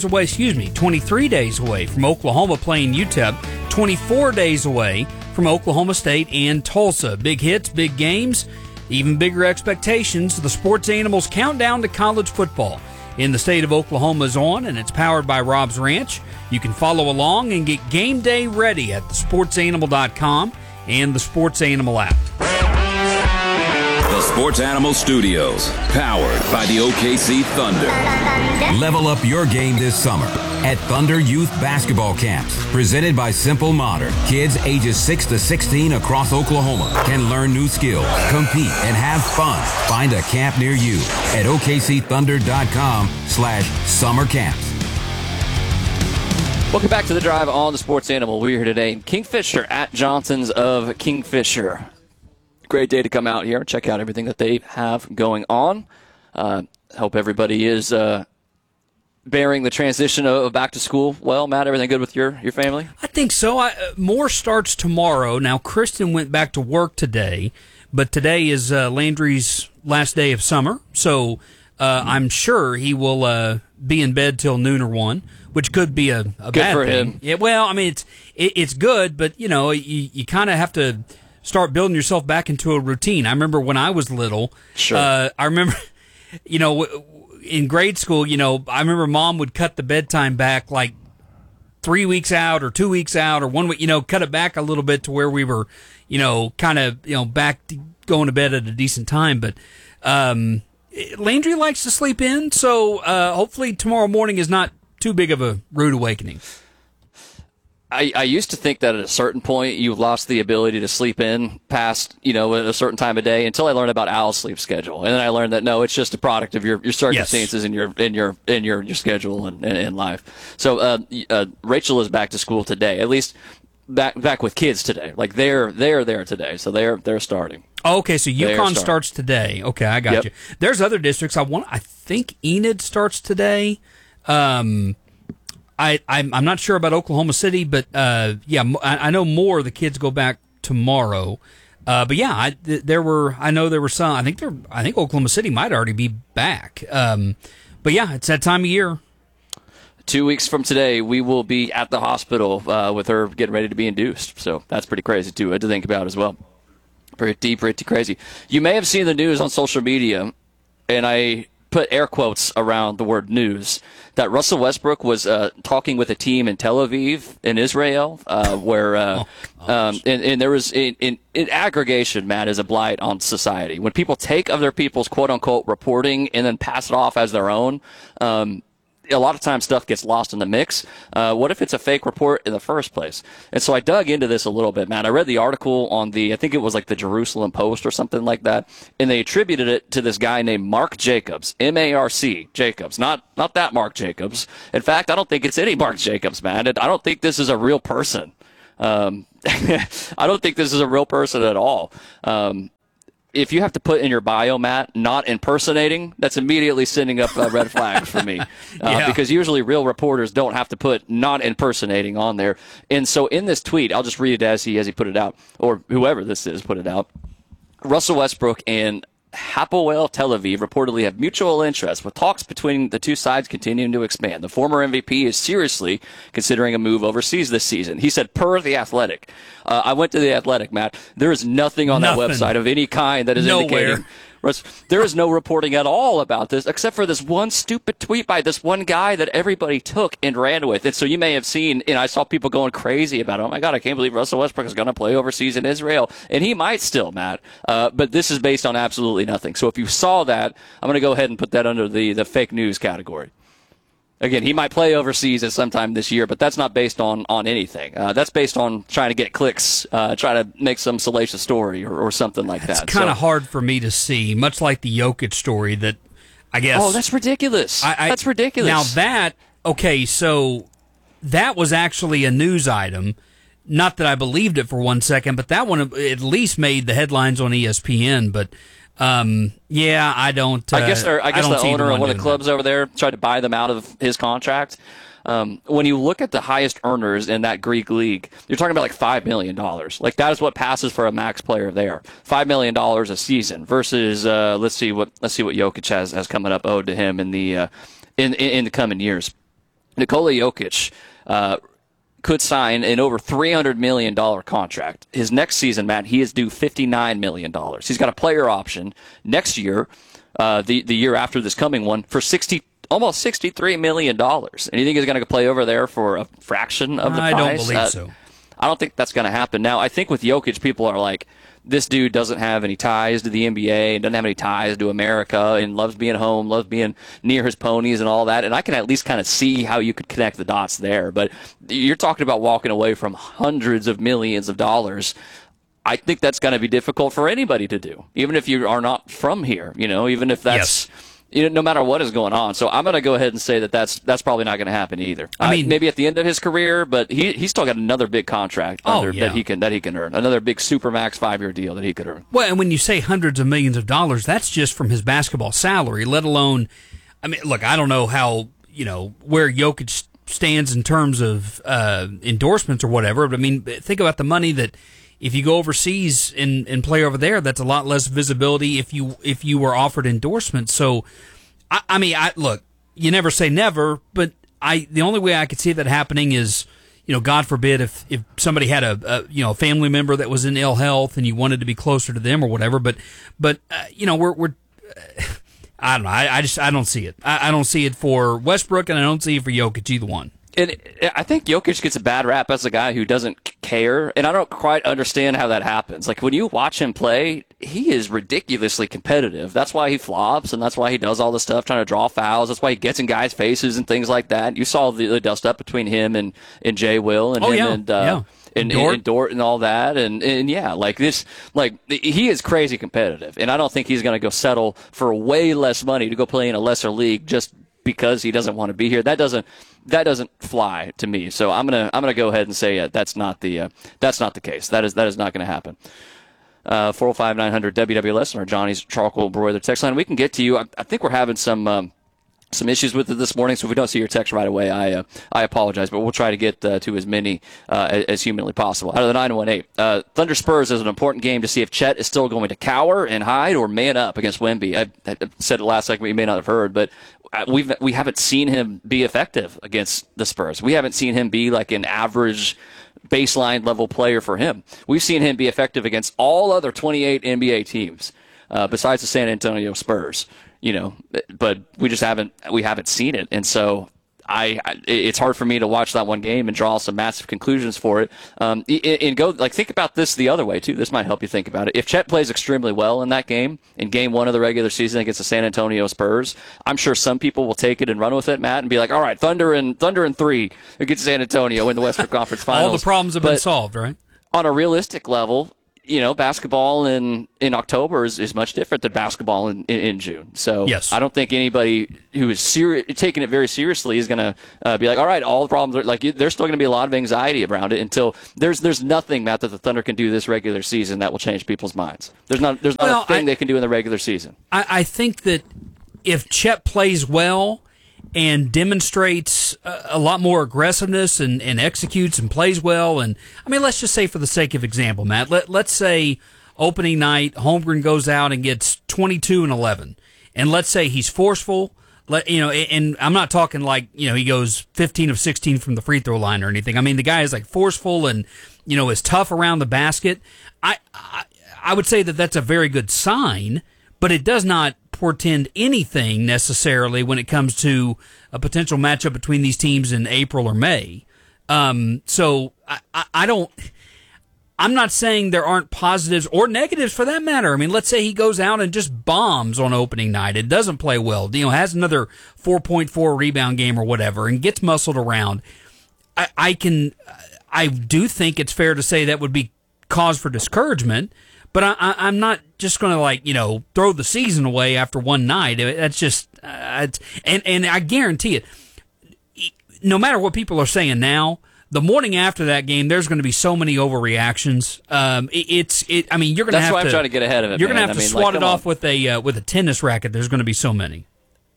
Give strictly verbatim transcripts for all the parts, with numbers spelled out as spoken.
away, excuse me, twenty-three days away from Oklahoma playing U T E P, twenty-four days away from Oklahoma State and Tulsa. Big hits, big games, even bigger expectations. The Sports Animals countdown to college football in the state of Oklahoma is on, and it's powered by Rob's Ranch. You can follow along and get game day ready at the sports animal dot com and the Sports Animal app. The Sports Animal Studios, powered by the O K C Thunder. Level up your game this summer at Thunder Youth Basketball Camps, presented by Simple Modern. Kids ages six to sixteen across Oklahoma can learn new skills, compete, and have fun. Find a camp near you at O K C thunder dot com slash summer camps. Welcome back to The Drive on the Sports Animal. We're here today in Kingfisher at Johnson's of Kingfisher. Great day to come out here and check out everything that they have going on. Uh, hope everybody is uh, bearing the transition of back to school well. Matt, everything good with your, your family? I think so. I, uh, more starts tomorrow. Now, Kristen went back to work today, but today is uh, Landry's last day of summer, so uh, mm-hmm. I'm sure he will uh, be in bed till noon or one, which could be a, a good bad for thing. him. Yeah, well, I mean, it's it, it's good, but you know, you, you kind of have to start building yourself back into a routine. I remember when I was little. Sure. Uh, I remember, you know, in grade school, you know, I remember Mom would cut the bedtime back like three weeks out or two weeks out or one week, you know, cut it back a little bit to where we were, you know, kind of, you know, back to going to bed at a decent time. But um, Landry likes to sleep in, so uh, hopefully tomorrow morning is not too big of a rude awakening. I, I used to think that at a certain point you've lost the ability to sleep in past, you know, at a certain time of day until I learned about Al's sleep schedule. And then I learned that, no, it's just a product of your, your circumstances yes. and your in your in your, your schedule and in life. So uh, uh, Rachel is back to school today, at least back back with kids today. Like they're they're there today, so they're they're starting. Okay, so UConn starts today. Okay, I got yep. you. There's other districts. I want. I think Enid starts today. Um, I, I'm, I'm not sure about Oklahoma City, but uh, yeah, I, I know more of the kids go back tomorrow. Uh, but yeah, I, th- there were. I know there were some. I think there. I think Oklahoma City might already be back. Um, but yeah, it's that time of year. Two weeks from today, we will be at the hospital uh, with her getting ready to be induced. So that's pretty crazy too to think about as well. Pretty, pretty crazy. You may have seen the news on social media, and I put air quotes around the word news, that Russell Westbrook was uh, talking with a team in Tel Aviv in Israel, uh, where uh, oh, um, and, and there was in, in, in aggregation, Matt, is a blight on society. When people take other people's quote unquote reporting and then pass it off as their own, um, a lot of times stuff gets lost in the mix. Uh, what if it's a fake report in the first place? And so I dug into this a little bit, Matt. I read the article on the, I think it was like the Jerusalem Post or something like that, and they attributed it to this guy named Mark Jacobs, M A R C, Jacobs. Not not that Mark Jacobs. In fact, I don't think it's any Mark Jacobs, man. I don't think this is a real person. Um, I don't think this is a real person at all. Um, If you have to put in your bio, Matt, not impersonating, that's immediately sending up uh, red flags for me. Uh, yeah. Because usually real reporters don't have to put not impersonating on there. And so in this tweet, I'll just read it as he as he put it out, or whoever this is put it out. Russell Westbrook and Hapoel Tel Aviv reportedly have mutual interest, with talks between the two sides continuing to expand. The former M V P is seriously considering a move overseas this season. He said, per The Athletic. Uh, I went to The Athletic, Matt. There is nothing on nothing. that website of any kind that is Nowhere. indicating. There is no reporting at all about this, except for this one stupid tweet by this one guy that everybody took and ran with. And so you may have seen, and I saw people going crazy about it. Oh, my God, I can't believe Russell Westbrook is going to play overseas in Israel. And he might still, Matt. Uh, but this is based on absolutely nothing. So if you saw that, I'm going to go ahead and put that under the, the fake news category. Again, he might play overseas at some time this year, but that's not based on, on anything. Uh, that's based on trying to get clicks, uh, try to make some salacious story or, or something like that's that. It's kind of so, hard for me to see, much like the Jokic story that I guess... Oh, that's ridiculous. I, I, that's ridiculous. Now that, okay, so that was actually a news item. Not that I believed it for one second, but that one at least made the headlines on E S P N, but... Um, yeah, I don't. Uh, I guess, I guess I the owner of one of the clubs that. over there tried to buy them out of his contract. Um, when you look at the highest earners in that Greek league, you're talking about like five million dollars. Like that is what passes for a max player there. Five million dollars a season versus, uh, let's see what, let's see what Jokic has, has coming up owed to him in the, uh, in, in, in the coming years. Nikola Jokic uh, could sign an over three hundred million dollars contract. His next season, Matt, he is due fifty-nine million dollars. He's got a player option next year, uh, the, the year after this coming one, for sixty almost sixty-three million dollars. And you think he's going to play over there for a fraction of the I price? I don't believe uh, so. I don't think that's going to happen. Now, I think with Jokic, people are like, this dude doesn't have any ties to the N B A and doesn't have any ties to America and loves being home, loves being near his ponies and all that. And I can at least kind of see how you could connect the dots there. But you're talking about walking away from hundreds of millions of dollars. I think that's going to be difficult for anybody to do, even if you are not from here, you know, even if that's... Yes. You know, no matter what is going on. So I'm going to go ahead and say that that's that's probably not going to happen either. I mean, uh, maybe at the end of his career, but he he's still got another big contract oh, under, yeah. that he can that he can earn. Another big supermax five-year deal that he could earn. Well, and when you say hundreds of millions of dollars, that's just from his basketball salary, let alone, I mean, look, I don't know how, you know, where Jokic stands in terms of uh, endorsements or whatever, but I mean, think about the money that if you go overseas and, and play over there, that's a lot less visibility if you if you were offered endorsements. So, I, I mean, I look, you never say never, but I the only way I could see that happening is, you know, God forbid if, if somebody had a, a you know a family member that was in ill health and you wanted to be closer to them or whatever. But but uh, you know we're we're. Uh, I don't know. I, I just I don't see it. I, I don't see it for Westbrook, and I don't see it for Jokic, either one. And I think Jokic gets a bad rap as a guy who doesn't care, and I don't quite understand how that happens. Like, when you watch him play, he is ridiculously competitive. That's why he flops, and that's why he does all this stuff, trying to draw fouls. That's why he gets in guys' faces and things like that. You saw the, the dust up between him and, and Jay Will and oh, him yeah. and, uh, yeah. and, Dort. and, and Dort and all that. And, and, yeah, like this, like, he is crazy competitive, and I don't think he's going to go settle for way less money to go play in a lesser league just because he doesn't want to be here. That doesn't that doesn't fly to me. So I'm gonna I'm gonna go ahead and say uh, that's not the uh, that's not the case. That is that is not going to happen. Uh, four oh five, nine hundred W W L S or Johnny's Charcoal Broiler text line. We can get to you. I, I think we're having some um, some issues with it this morning, so if we don't see your text right away, I uh, I apologize, but we'll try to get uh, to as many uh, as, as humanly possible. Out of the nine one eight, uh, Thunder Spurs is an important game to see if Chet is still going to cower and hide or man up against Wemby. I, I said it last segment, you may not have heard, but we've we haven't seen him be effective against the Spurs. We haven't seen him be like an average baseline level player for him. We've seen him be effective against all other twenty-eight N B A teams uh, besides the San Antonio Spurs. You know, but we just haven't we haven't seen it, and so I, I it's hard for me to watch that one game and draw some massive conclusions for it. Um, and go like think about this the other way too. This might help you think about it. If Chet plays extremely well in that game, in game one of the regular season against the San Antonio Spurs, I'm sure some people will take it and run with it, Matt, and be like, all right, Thunder and Thunder and three against San Antonio in the Western Conference Finals. All the problems have but been solved, right? On a realistic level, you know, basketball in, in October is, is much different than basketball in, in, in June. So yes. I don't think anybody who is seri- taking it very seriously is going to uh, be like, all right, all the problems are like, there's still going to be a lot of anxiety around it until there's there's nothing, Matt, that the Thunder can do this regular season that will change people's minds. There's not there's not well, a thing I, they can do in the regular season. I, I think that if Chet plays well and demonstrates a, a lot more aggressiveness and, and executes and plays well, and I mean, let's just say for the sake of example, Matt, let, let's say opening night, Holmgren goes out and gets twenty-two and eleven, and let's say he's forceful, let you know, and I'm not talking like, you know, he goes fifteen of sixteen from the free throw line or anything. I mean, the guy is like forceful and, you know, is tough around the basket. I, I, I would say that that's a very good sign, but it does not portend anything necessarily when it comes to a potential matchup between these teams in April or May. Um, so I, I, I don't, I'm not saying there aren't positives or negatives for that matter. I mean, let's say he goes out and just bombs on opening night. It doesn't play well, you know, has another four point four rebound game or whatever and gets muscled around. I, I can, I do think it's fair to say that would be cause for discouragement. But I, I, I'm not just going to, like, you know, throw the season away after one night. That's just, uh, it's, and, and I guarantee it, no matter what people are saying now, the morning after that game, there's going to be so many overreactions. Um, it, it's, it. I mean, you're going to have to. That's why I'm trying to get ahead of it. You're going to have I to mean, swat like, it on. off with a uh, with a tennis racket. There's going to be so many.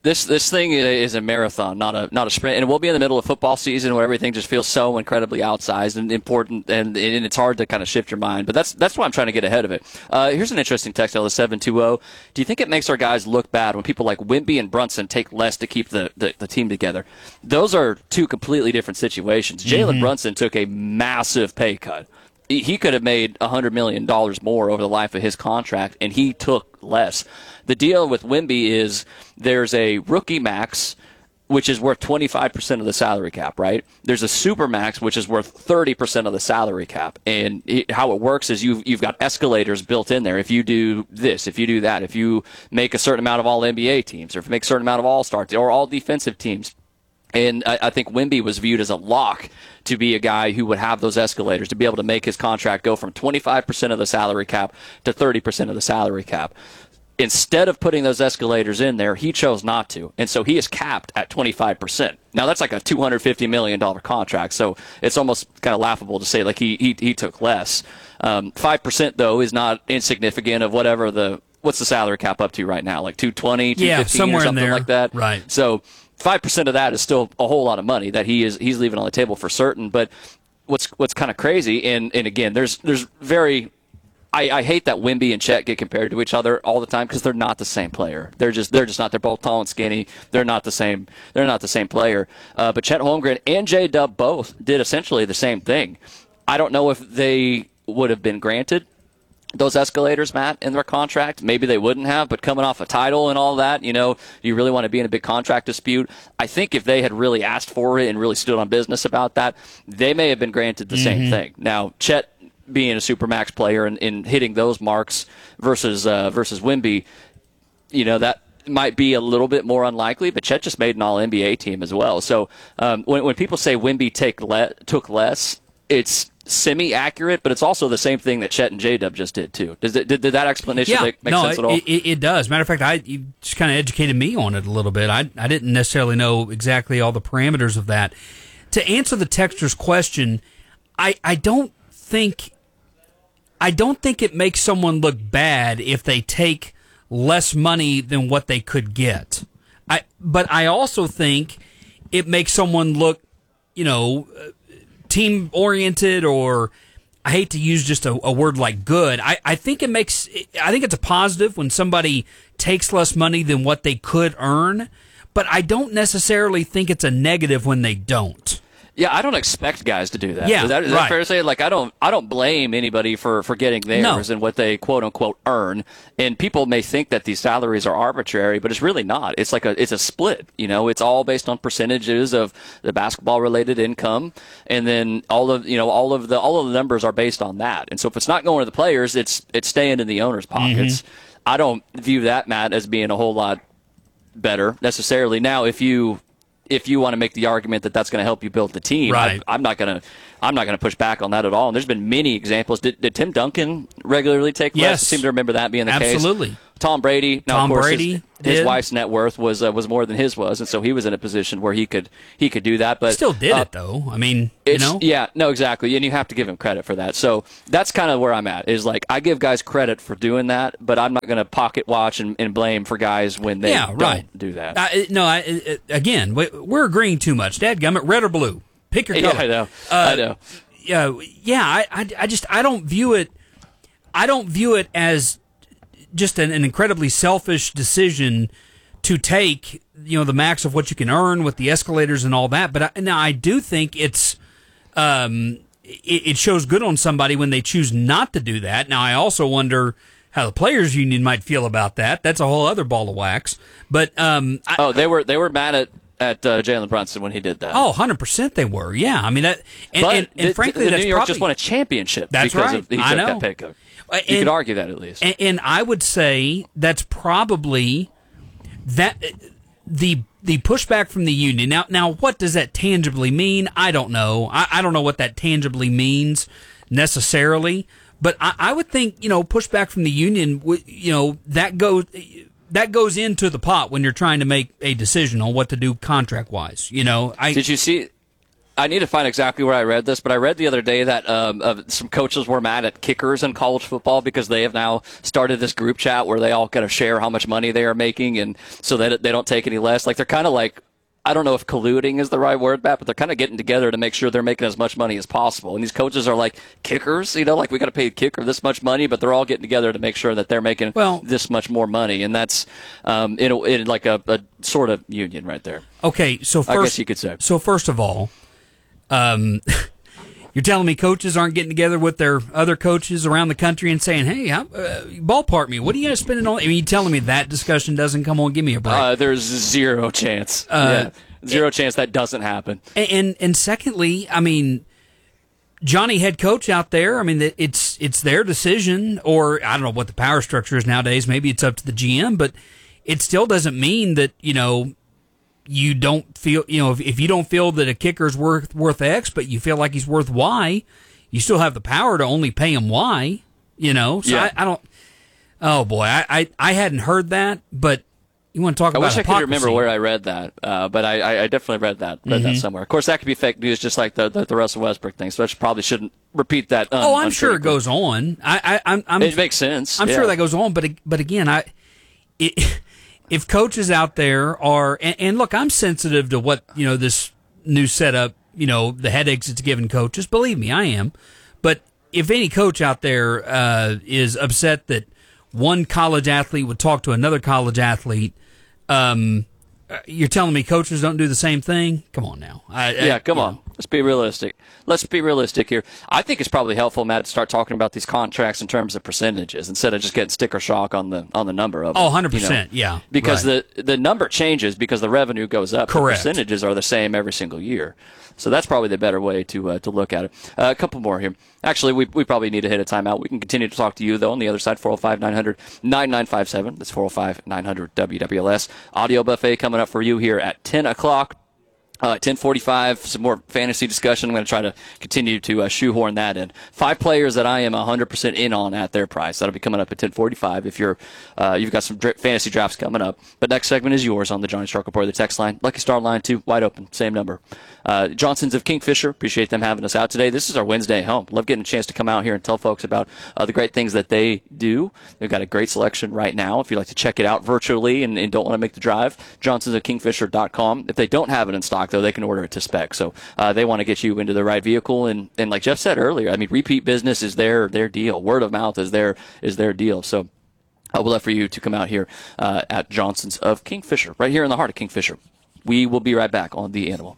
This this thing is a marathon, not a not a sprint, and we'll be in the middle of football season where everything just feels so incredibly outsized and important, and, and it's hard to kind of shift your mind. But that's that's why I'm trying to get ahead of it. Uh, here's an interesting text, L seven two zero. Do you think it makes our guys look bad when people like Wimby and Brunson take less to keep the, the, the team together? Those are two completely different situations. Jalen mm-hmm. Brunson took a massive pay cut. He could have made one hundred million dollars more over the life of his contract, and he took less. The deal with Wimby is there's a rookie max, which is worth twenty-five percent of the salary cap, right? There's a super max, which is worth thirty percent of the salary cap. And it, how it works is you've, you've got escalators built in there. If you do this, if you do that, if you make a certain amount of all N B A teams, or if you make a certain amount of all-star or all defensive teams. And I, I think Wimby was viewed as a lock to be a guy who would have those escalators, to be able to make his contract go from twenty-five percent of the salary cap to thirty percent of the salary cap. Instead of putting those escalators in there, he chose not to. And so he is capped at twenty-five percent. Now, that's like a two hundred fifty million dollars contract, so it's almost kind of laughable to say like he he, he took less. Um, five percent, though, is not insignificant of whatever the – what's the salary cap up to right now? Like two twenty, two fifteen, yeah, somewhere or something in there. like that? Right. So five percent of that is still a whole lot of money that he is he's leaving on the table for certain. But what's what's kind of crazy, and, and again, there's there's very – I, I hate that Wimby and Chet get compared to each other all the time because they're not the same player. They're just they're just not. They're both tall and skinny. They're not the same. They're not the same player. Uh, but Chet Holmgren and J-Dub both did essentially the same thing. I don't know if they would have been granted those escalators, Matt, in their contract. Maybe they wouldn't have, but coming off a title and all that, you know, you really want to be in a big contract dispute. I think if they had really asked for it and really stood on business about that, they may have been granted the mm-hmm. same thing. Now, Chet being a supermax player and, and hitting those marks versus uh, versus Wimby, you know, that might be a little bit more unlikely, but Chet just made an all N B A team as well. So um, when, when people say Wimby take le- took less, it's semi-accurate, but it's also the same thing that Chet and J-Dub just did, too. Does it, did, did that explanation yeah, make, make no, sense at all? It, it, it does. Matter of fact, I you just kind of educated me on it a little bit. I, I didn't necessarily know exactly all the parameters of that. To answer the texter's question, I, I don't think I don't think it makes someone look bad if they take less money than what they could get. I but I also think it makes someone look, you know, team oriented, or I hate to use just a, a word like good. I, I think it makes I think it's a positive when somebody takes less money than what they could earn, but I don't necessarily think it's a negative when they don't. Yeah, I don't expect guys to do that. Yeah, is that, is right. that fair to say? Like, I don't, I don't blame anybody for, for getting theirs no. and what they quote unquote earn. And people may think that these salaries are arbitrary, but it's really not. It's like a, it's a split. You know, it's all based on percentages of the basketball related income, and then all of you know all of the all of the numbers are based on that. And so if it's not going to the players, it's it's staying in the owners' pockets. Mm-hmm. I don't view that, Matt, as being a whole lot better necessarily. Now, if you If you want to make the argument that that's going to help you build the team, right. I, I'm not going to. I'm not going to push back on that at all. And there's been many examples. Did, did Tim Duncan regularly take less? Yes. I seem to remember that being the Absolutely. case. Absolutely. Tom Brady. Now, Tom of course, Brady. His, his did. wife's net worth was uh, was more than his was, and so he was in a position where he could he could do that. But still did uh, it though. I mean, you know. Yeah. No. Exactly. And you have to give him credit for that. So that's kind of where I'm at. Is like I give guys credit for doing that, but I'm not going to pocket watch and, and blame for guys when they yeah, don't right. do that. Uh, no. I, uh, again, we're agreeing too much. Dadgummit, red or blue? Pick your color. Yeah, I know. Uh, I know. Yeah, yeah. I, I, I just I don't view it. I don't view it as just an, an incredibly selfish decision to take, you know, the max of what you can earn with the escalators and all that. But I, now I do think it's um, it, it shows good on somebody when they choose not to do that. Now I also wonder how the players' union might feel about that. That's a whole other ball of wax. But um, I, oh, they were they were mad at. At uh, Jalen Brunson when he did that. Oh, one hundred percent they were. Yeah, I mean that. And, but and, and the, frankly, the that's New York probably, just won a championship. That's because right. Of, he I took know. that pay cut. You and, could argue that at least. And, and I would say that's probably that the the pushback from the union. Now, now, what does that tangibly mean? I don't know. I, I don't know what that tangibly means necessarily. But I, I would think, you know, pushback from the union. You know, that goes. That goes into the pot when you're trying to make a decision on what to do contract-wise. You know, I did you see? I need to find exactly where I read this, but I read the other day that um, uh, some coaches were mad at kickers in college football because they have now started this group chat where they all kind of share how much money they are making, and so that they don't take any less. Like they're kind of like, I don't know if colluding is the right word, Matt, but they're kind of getting together to make sure they're making as much money as possible. And these coaches are like kickers, you know, like we got to pay a kicker this much money, but they're all getting together to make sure that they're making well, this much more money. And that's um, in, a, in like a, a sort of union right there. Okay, so first, I guess you could say. So first of all, um, you're telling me coaches aren't getting together with their other coaches around the country and saying, hey, how, uh, ballpark me. What are you guys spending on? I mean, you telling me that discussion doesn't come on? Give me a break. Uh, there's zero chance. Uh, yeah. Zero and, chance that doesn't happen. And, and and secondly, I mean, Johnny head coach out there, I mean, it's it's their decision, or I don't know what the power structure is nowadays. Maybe it's up to the G M, but it still doesn't mean that, you know, you don't feel, you know, if, if you don't feel that a kicker's worth worth X, but you feel like he's worth Y, you still have the power to only pay him Y, you know? So yeah. I, I don't, oh boy, I, I, I hadn't heard that, but you want to talk I about wish hypocrisy. I could remember where I read that, uh, but I, I definitely read that read mm-hmm. that somewhere. Of course, that could be fake news, just like the the, the Russell Westbrook thing. So I probably shouldn't repeat that. Un- oh, I'm sure it goes on. I, I, I'm, I'm, it makes sense. I'm yeah. sure that goes on, but but again, I, it, if coaches out there are, and, and look, I'm sensitive to what you know this new setup, you know, the headaches it's giving coaches. Believe me, I am. But if any coach out there uh, is upset that one college athlete would talk to another college athlete. Um, you're telling me coaches don't do the same thing? Come on now. I, yeah, I, come on. Know. Let's be realistic. Let's be realistic here. I think it's probably helpful, Matt, to start talking about these contracts in terms of percentages instead of just getting sticker shock on the on the number of them. Oh, one hundred percent, you know? yeah. Because right. the the number changes because the revenue goes up. Correct. The percentages are the same every single year. So that's probably the better way to uh, to look at it. Uh, a couple more here. Actually, we we probably need to hit a timeout. We can continue to talk to you, though, on the other side, four oh five, nine hundred, nine nine five seven. That's four oh five, nine hundred, W W L S. Audio buffet coming up for you here at ten o'clock. Uh, ten forty-five, some more fantasy discussion. I'm going to try to continue to uh, shoehorn that in. Five players that I am one hundred percent in on at their price. That'll be coming up at ten forty-five if you're, uh, you've got some dra- fantasy drafts coming up. But next segment is yours on the Johnny Stark Report. The text line, Lucky Star line two, wide open, same number. Uh, Johnson's of Kingfisher, appreciate them having us out today. This is our Wednesday home. Love getting a chance to come out here and tell folks about uh, the great things that they do. They've got a great selection right now. If you'd like to check it out virtually and, and don't want to make the drive, johnsons of kingfisher dot com. If they don't have it in stock, though, they can order it to spec. So uh, they want to get you into the right vehicle. And, and like Jeff said earlier, I mean, repeat business is their their deal. Word of mouth is their is their deal. So I would love for you to come out here uh, at Johnson's of Kingfisher, right here in the heart of Kingfisher. We will be right back on The Animal.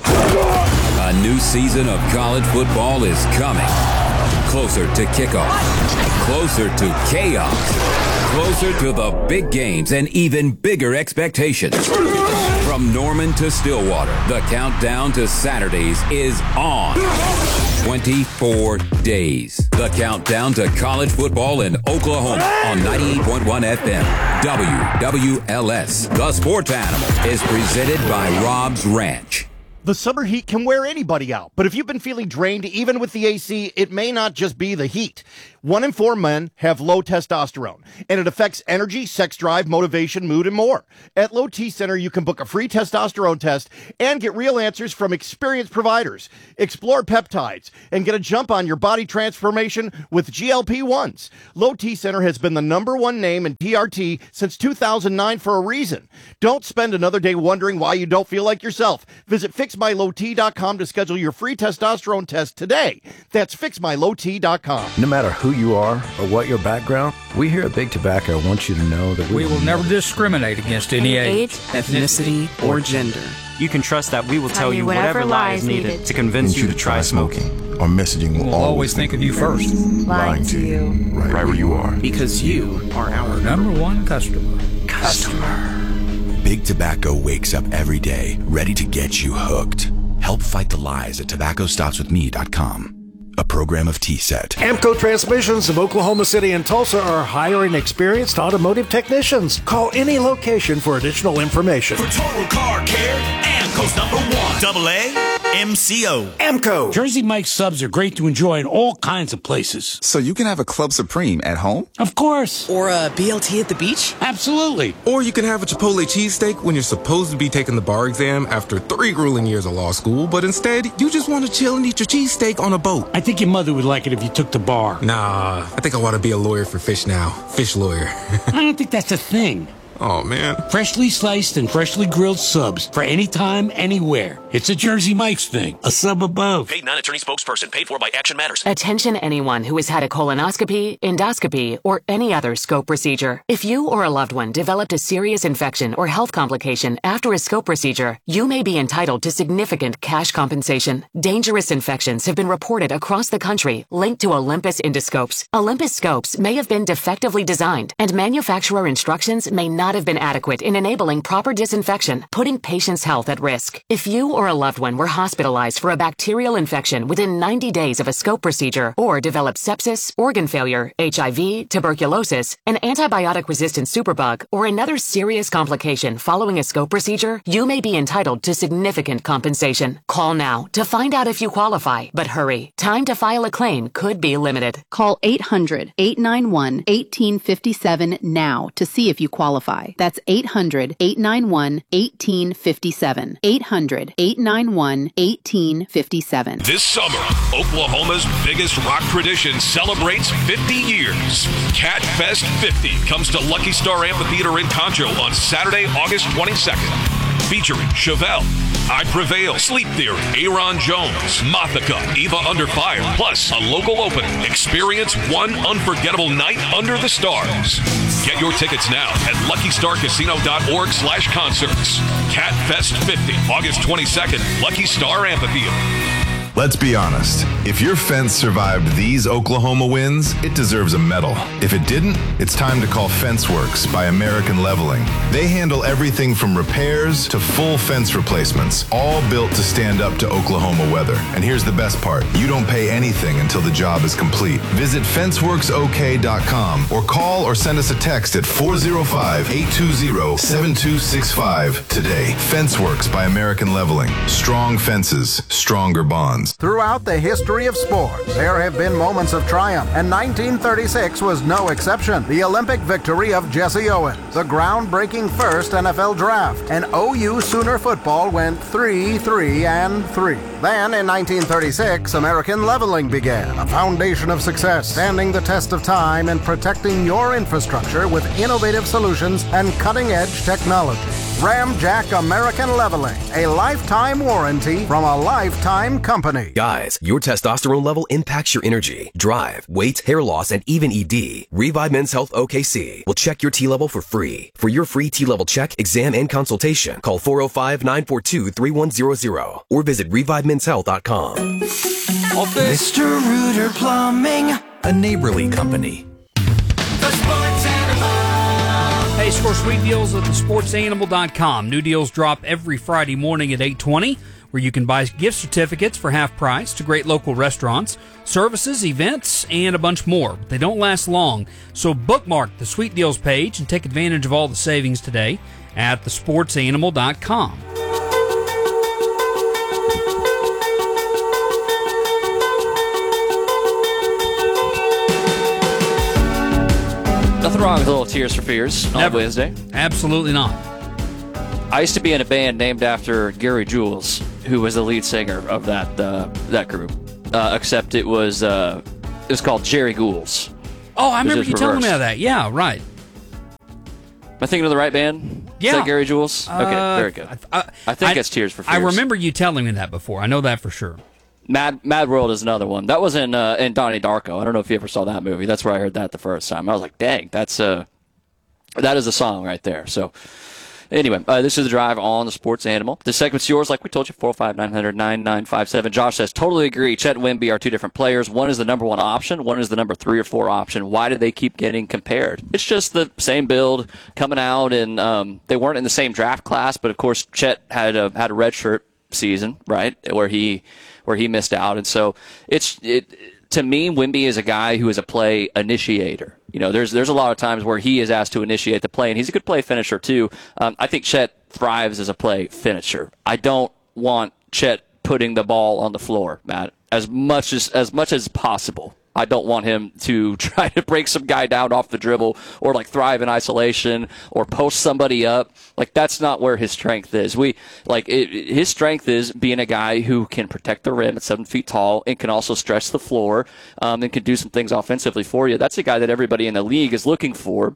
A new season of college football is coming. Closer to kickoff. Closer to chaos. Closer to the big games and even bigger expectations. From Norman to Stillwater, the countdown to Saturdays is on. twenty-four days. The countdown to college football in Oklahoma on ninety-eight point one F M. W W L S. The Sports Animal is presented by Rob's Ranch. The summer heat can wear anybody out, but if you've been feeling drained, even with the A C, it may not just be the heat. One in four men have low testosterone, and it affects energy, sex drive, motivation, mood, and more. At Low T Center, you can book a free testosterone test and get real answers from experienced providers. Explore peptides and get a jump on your body transformation with G L P ones. Low T Center has been the number one name in T R T since two thousand nine for a reason. Don't spend another day wondering why you don't feel like yourself. Visit fix my low t dot com to schedule your free testosterone test today. That's fix my low t dot com. No matter who you are or what your background, we here at Big Tobacco want you to know that we, we will never discriminate against any age, ethnicity, or gender. You can trust that we will tell you whatever lie is needed to convince you to try smoking. Our messaging will we'll always think of you first. Lying to you, right where you are. Because you are our number one customer. Customer. Big Tobacco wakes up every day ready to get you hooked. Help fight the lies at tobacco stops with me dot com. A program of T S E T. Amco Transmissions of Oklahoma City and Tulsa are hiring experienced automotive technicians. Call any location for additional information. For total car care, Amco's number one. Double A. M C O. Amco. Jersey Mike's subs are great to enjoy in all kinds of places. So you can have a Club Supreme at home? Of course. Or a B L T at the beach? Absolutely. Or you can have a Chipotle cheesesteak when you're supposed to be taking the bar exam after three grueling years of law school, but instead, you just want to chill and eat your cheesesteak on a boat. I think your mother would like it if you took the bar. Nah, I think I want to be a lawyer for fish now. Fish lawyer. I don't think that's a thing. Oh, man. Freshly sliced and freshly grilled subs for any time, anywhere. It's a Jersey Mike's thing. A sub above. Paid non-attorney spokesperson. Paid for by Action Matters. Attention anyone who has had a colonoscopy, endoscopy, or any other scope procedure. If you or a loved one developed a serious infection or health complication after a scope procedure, you may be entitled to significant cash compensation. Dangerous infections have been reported across the country linked to Olympus endoscopes. Olympus scopes may have been defectively designed, and manufacturer instructions may not have been adequate in enabling proper disinfection, putting patients' health at risk. If you or a loved one were hospitalized for a bacterial infection within ninety days of a scope procedure, or developed sepsis, organ failure, H I V, tuberculosis, an antibiotic-resistant superbug, or another serious complication following a scope procedure, you may be entitled to significant compensation. Call now to find out if you qualify, but hurry. Time to file a claim could be limited. Call eight hundred, eight nine one, one eight five seven now to see if you qualify. That's eight hundred, eight nine one, one eight five seven. eight hundred, eight nine one, one eight five seven. This summer, Oklahoma's biggest rock tradition celebrates fifty years. Cat Fest fifty comes to Lucky Star Amphitheater in Concho on Saturday, August twenty-second. Featuring Chevelle, I Prevail, Sleep Theory, Aaron Jones, Mathika, Eva Under Fire, plus a local opening. Experience one unforgettable night under the stars. Get your tickets now at luckystarcasino.org slash concerts. Cat Fest fifty, August twenty-second, Lucky Star Amphitheater. Let's be honest. If your fence survived these Oklahoma winds, it deserves a medal. If it didn't, it's time to call FenceWorks by American Leveling. They handle everything from repairs to full fence replacements, all built to stand up to Oklahoma weather. And here's the best part. You don't pay anything until the job is complete. Visit fence works o k dot com or call or send us a text at four oh five, eight two zero, seven two six five today. FenceWorks by American Leveling. Strong fences, stronger bonds. Throughout the history of sports, there have been moments of triumph, and nineteen thirty-six was no exception. The Olympic victory of Jesse Owens, the groundbreaking first N F L draft, and O U Sooner football went three, three, and three. Then, in nineteen thirty-six, American Leveling began, a foundation of success, standing the test of time and protecting your infrastructure with innovative solutions and cutting-edge technology. Ramjack American Leveling, a lifetime warranty from a lifetime company. Guys, your testosterone level impacts your energy, drive, weight, hair loss, and even E D. Revive Men's Health O K C will check your T level for free. For your free T level check, exam, and consultation, call four oh five, nine four two, three one zero zero or visit revive men's health dot com. Mister Rooter Plumbing, a neighborly company. Hey, score sweet deals at the sports animal dot com. New deals drop every Friday morning at eight twenty, where you can buy gift certificates for half price to great local restaurants, services, events, and a bunch more. They don't last long, so bookmark the Sweet Deals page and take advantage of all the savings today at the sports animal dot com. Nothing wrong with a little Tears for Fears on Never. Wednesday. Absolutely not. I used to be in a band named after Gary Jules, who was the lead singer of that uh, that group. Uh, except it was uh, it was called Jerry Ghouls. Oh, I remember you telling me reversed. of that. Yeah, right. Am I thinking of the right band? Yeah. Is that Gary Jules? Okay, Uh, very good. I, I think I- it's Tears for Fears. I remember you telling me that before. I know that for sure. Mad Mad World is another one. That was in uh, in Donnie Darko. I don't know if you ever saw that movie. That's where I heard that the first time. I was like, dang, that's uh, that is a song right there. So anyway, uh, this is the drive on the Sports Animal. This segment's yours, like we told you, four oh five, nine hundred, nine nine five seven. Josh says, totally agree. Chet and Wemby are two different players. One is the number one option. One is the number three or four option. Why do they keep getting compared? It's just the same build coming out, and um, they weren't in the same draft class, but of course Chet had a, had a redshirt season, right, where he where he missed out. And so it's it to me, Wemby is a guy who is a play initiator. You know, there's there's a lot of times where he is asked to initiate the play, and he's a good play finisher too. Um, I think Chet thrives as a play finisher. I don't want Chet putting the ball on the floor, Matt, as much as as much as possible. I don't want him to try to break some guy down off the dribble or like thrive in isolation or post somebody up. Like that's not where his strength is. We like it, his strength is being a guy who can protect the rim at seven feet tall and can also stretch the floor um, and can do some things offensively for you. That's a guy that everybody in the league is looking for.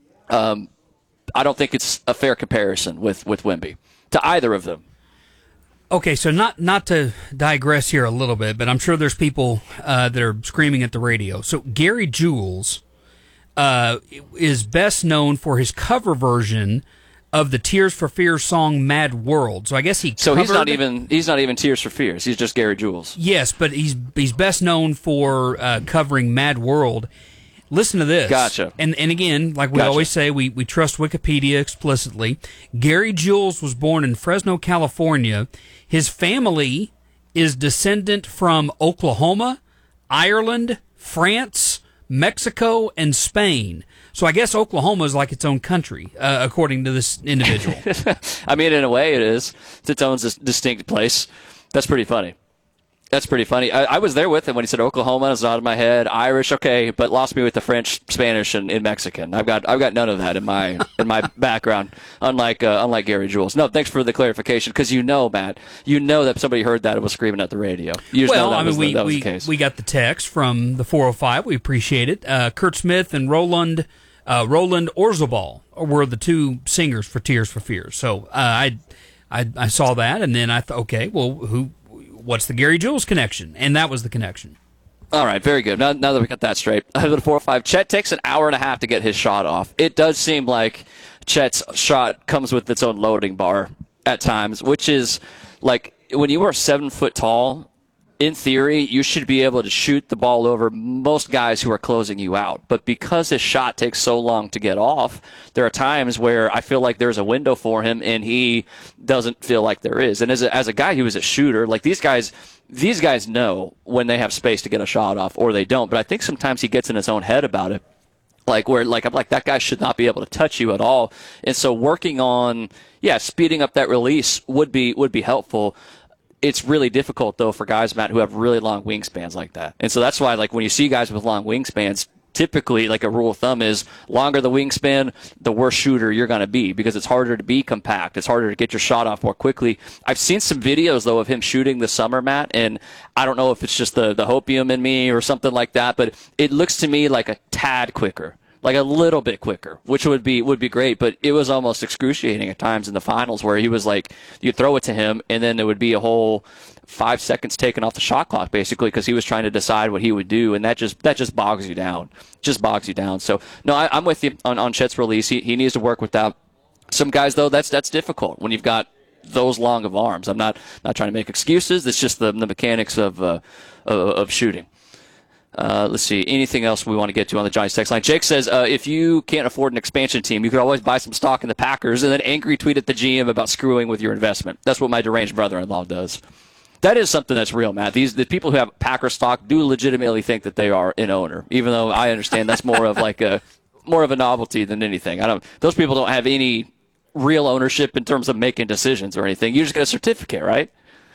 Um, I don't think it's a fair comparison with with Wemby to either of them. Okay, so not not to digress here a little bit, but I'm sure there's people uh, that are screaming at the radio. So Gary Jules uh, is best known for his cover version of the Tears for Fears song "Mad World." So I guess he so covered, he's not even he's not even Tears for Fears. He's just Gary Jules. Yes, but he's he's best known for uh, covering "Mad World." Listen to this. Gotcha. And and again, like we gotcha. always say, we, we trust Wikipedia explicitly. Gary Jules was born in Fresno, California. His family is descendant from Oklahoma, Ireland, France, Mexico, and Spain. So I guess Oklahoma is like its own country, uh, according to this individual. I mean, in a way, it is. It's its own distinct place. That's pretty funny. That's pretty funny. I, I was there with him when he said Oklahoma. It's not in my head. Irish, okay, but lost me with the French, Spanish, and, and Mexican. I've got I've got none of that in my in my background. Unlike uh, unlike Gary Jules. No, thanks for the clarification because you know, Matt, you know that somebody heard that and was screaming at the radio. You just well, know that I mean, was, we the, that was we, the case. we got the text from the four oh five. We appreciate it. Uh, Kurt Smith and Roland uh, Roland Orzabal were the two singers for Tears for Fears. So uh, I, I I saw that and then I thought, okay, well, who? What's the Gary Jules connection? And that was the connection. All right, very good. Now, now that we got that straight, I go to four or five. Chet takes an hour and a half to get his shot off. It does seem like Chet's shot comes with its own loading bar at times, which is like when you are seven foot tall, in theory, you should be able to shoot the ball over most guys who are closing you out. But because his shot takes so long to get off, there are times where I feel like there's a window for him, and he doesn't feel like there is. And as a, as a guy who is a shooter, like these guys, these guys know when they have space to get a shot off or they don't. But I think sometimes he gets in his own head about it. Like where, like I'm like that guy should not be able to touch you at all. And so working on, yeah, speeding up that release would be would be helpful. It's really difficult, though, for guys, Matt, who have really long wingspans like that. And so that's why, like, when you see guys with long wingspans, typically, like, a rule of thumb is longer the wingspan, the worse shooter you're going to be because it's harder to be compact. It's harder to get your shot off more quickly. I've seen some videos, though, of him shooting this summer, Matt, and I don't know if it's just the, the hopium in me or something like that, but it looks to me like a tad quicker. Like a little bit quicker, which would be would be great, but it was almost excruciating at times in the finals where he was like, you'd throw it to him, and then there would be a whole five seconds taken off the shot clock, basically, because he was trying to decide what he would do, and that just that just bogs you down. Just bogs you down. So, no, I, I'm with you on, on Chet's release. He, he needs to work with that. Some guys, though, that's that's difficult when you've got those long of arms. I'm not not trying to make excuses. It's just the, the mechanics of uh, of, of shooting. Uh, let's see. Anything else we want to get to on the Giants text line? Jake says, uh, if you can't afford an expansion team, you could always buy some stock in the Packers and then angry tweet at the G M about screwing with your investment. That's what my deranged brother-in-law does. That is something that's real, Matt. These the people who have Packer stock do legitimately think that they are an owner, even though I understand that's more of like a more of a novelty than anything. I don't. Those people don't have any real ownership in terms of making decisions or anything. You just get a certificate, right?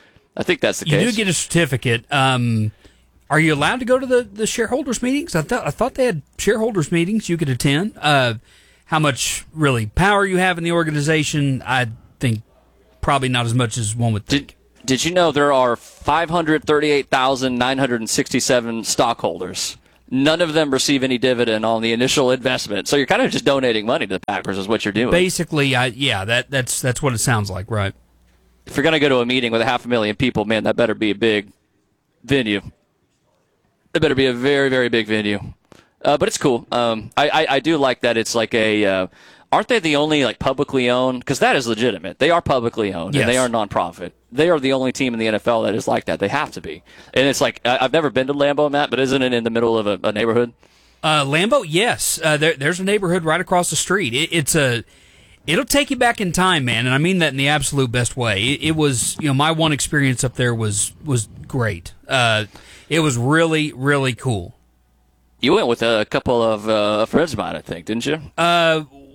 I think that's the you case. You do get a certificate. Um, Are you allowed to go to the, the shareholders meetings? I thought I thought they had shareholders meetings you could attend. Uh, how much really power you have in the organization, I think probably not as much as one would think. Did, did you know there are five hundred thirty-eight thousand nine hundred sixty-seven stockholders? None of them receive any dividend on the initial investment. So you're kind of just donating money to the Packers is what you're doing. Basically, I, yeah, that that's that's what it sounds like, right? If you're going to go to a meeting with a half a million people, man, that better be a big venue. It better be a very, very big venue. Uh, but it's cool. Um, I, I, I do like that it's like a uh, – aren't they the only like publicly owned – because that is legitimate. They are publicly owned, yes. And they are nonprofit. They are the only team in the N F L that is like that. They have to be. And it's like – I've never been to Lambeau, Matt, but isn't it in the middle of a, a neighborhood? Uh, Lambeau, yes. Uh, there, there's a neighborhood right across the street. It, it's a – it'll take you back in time, man, and I mean that in the absolute best way. It, it was – you know, my one experience up there was, was great. Uh It was really, really cool. You went with a couple of uh, friends of mine, I think, didn't you? Uh,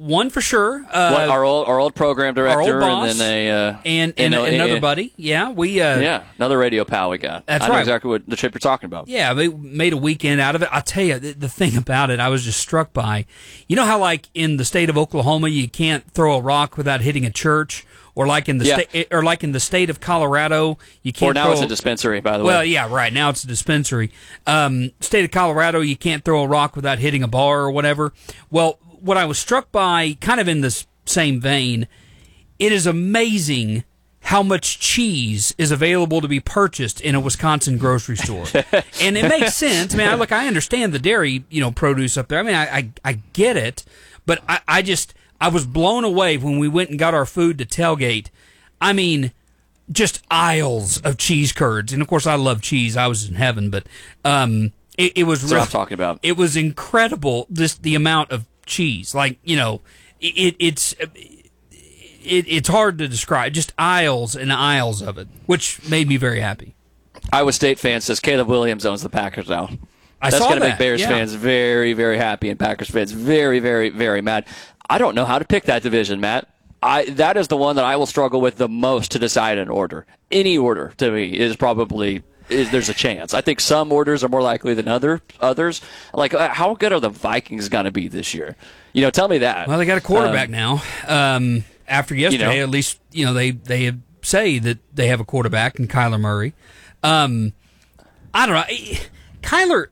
one for sure. Uh, what, our old our old program director, our old boss, and then a uh, and, and, and another a, buddy. Yeah, we. Uh, yeah, another radio pal we got. That's I know right. exactly what the trip you're talking about. Yeah, they made a weekend out of it. I'll tell you, the, the thing about it, I was just struck by. You know how, like in the state of Oklahoma, you can't throw a rock without hitting a church. Or like in the yeah. state, or like in the state of Colorado, you can't. Or now throw it's a dispensary, by the well, way. Well, yeah, right now it's a dispensary. Um, state of Colorado, you can't throw a rock without hitting a bar or whatever. Well, what I was struck by, kind of in this same vein, it is amazing how much cheese is available to be purchased in a Wisconsin grocery store, and it makes sense. I mean, I, look, I understand the dairy, you know, produce up there. I mean, I I, I get it, but I, I just. I was blown away when we went and got our food to tailgate. I mean, just aisles of cheese curds. And, of course, I love cheese. I was in heaven. But um, it, it was That's really, what I'm talking about. It was incredible, just the amount of cheese. Like, you know, it, it's it, it's hard to describe. Just aisles and aisles of it, which made me very happy. Iowa State fan says Caleb Williams owns the Packers now. I That's saw going to that, make Bears yeah. fans very, very happy and Packers fans very, very, very mad. I don't know how to pick that division, Matt. I that is the one that I will struggle with the most to decide an order. Any order to me is probably is there's a chance. I think some orders are more likely than other others. Like how good are the Vikings going to be this year? You know, tell me that. Well, they got a quarterback um, now. Um, after yesterday, you know, at least you know they they say that they have a quarterback in Kyler Murray. Um, I don't know, Kyler.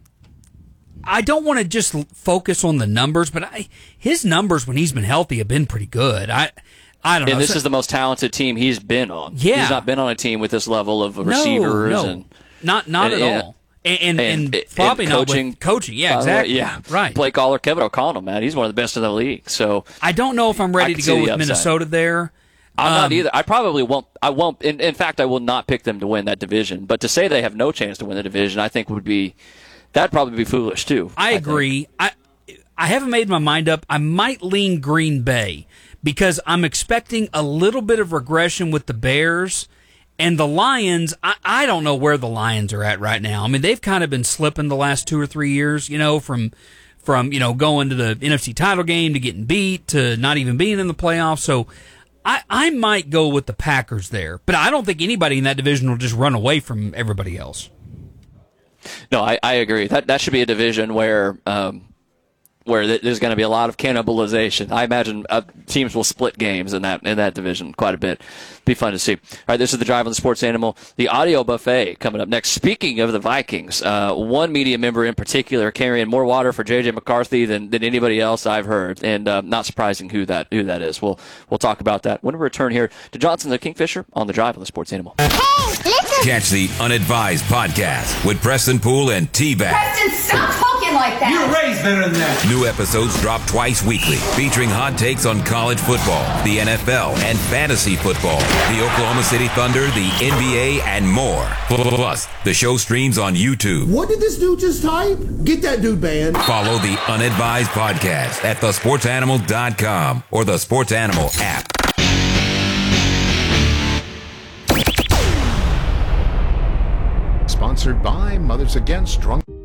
I don't want to just focus on the numbers, but I, his numbers when he's been healthy have been pretty good. I, I don't know. And this so, is the most talented team he's been on. Yeah, he's not been on a team with this level of receivers no, no. and not not and, at and, all. And and, and, and probably and not coaching, with coaching. Yeah, exactly. Way, yeah, right. Blake Aller, Kevin O'Connell, man, he's one of the best in the league. So I don't know if I'm ready to go with upside. Minnesota there. I'm um, not either. I probably won't. I won't. In, in fact, I will not pick them to win that division. But to say they have no chance to win the division, I think would be that'd probably be foolish too. I, I agree. Think. I I haven't made my mind up. I might lean Green Bay because I'm expecting a little bit of regression with the Bears and the Lions. I, I don't know where the Lions are at right now. I mean, they've kind of been slipping the last two or three years. You know, from from you know going to the N F C title game to getting beat to not even being in the playoffs. So. I, I might go with the Packers there, but I don't think anybody in that division will just run away from everybody else. No, I, I agree. That that should be a division where um, where there's going to be a lot of cannibalization. I imagine uh, teams will split games in that in that division quite a bit. Be fun to see. All right, this is the Drive on the Sports Animal. The audio buffet coming up next. Speaking of the Vikings, uh, one media member in particular carrying more water for J J McCarthy than, than anybody else I've heard, and uh, not surprising who that who that is. We'll we'll talk about that when we return here to Johnson the Kingfisher on the Drive on the Sports Animal. Catch the Unadvised podcast with Preston Poole and T-Bag. Preston, stop talking like that. You're raised better than that. New episodes drop twice weekly, featuring hot takes on college football, the N F L, and fantasy football, the Oklahoma City Thunder, the N B A, and more. Plus, the show streams on YouTube. What did this dude just type? Get that dude banned. Follow the Unadvised podcast at the sports animal dot com or the Sports Animal app. Sponsored by Mothers Against Drunk.